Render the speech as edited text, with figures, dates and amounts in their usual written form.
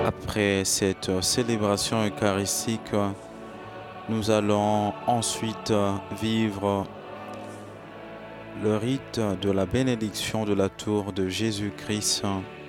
Après cette célébration eucharistique, nous allons ensuite vivre le rite de la bénédiction de la tour de Jésus-Christ.